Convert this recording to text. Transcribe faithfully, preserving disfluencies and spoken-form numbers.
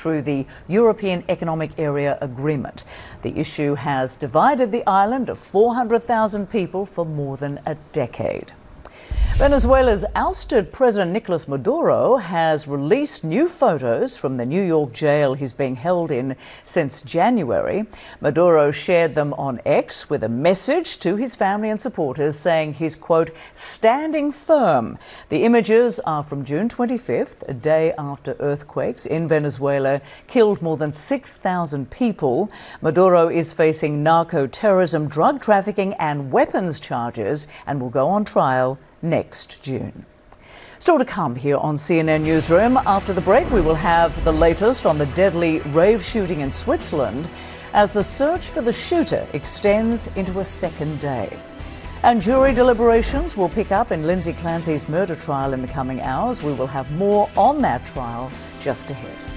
through the European Economic Area Agreement. The issue has divided the island of four hundred thousand people for more than a decade. Venezuela's ousted President Nicolas Maduro has released new photos from the New York jail he's been held in since January. Maduro shared them on X with a message to his family and supporters saying he's, quote, standing firm. The images are from June twenty-fifth, a day after earthquakes in Venezuela killed more than six thousand people. Maduro is facing narco-terrorism, drug trafficking and weapons charges and will go on trial next June. Still to come here on C N N Newsroom. After the break, we will have the latest on the deadly rave shooting in Switzerland as the search for the shooter extends into a second day. And jury deliberations will pick up in Lindsay Clancy's murder trial in the coming hours. We will have more on that trial just ahead.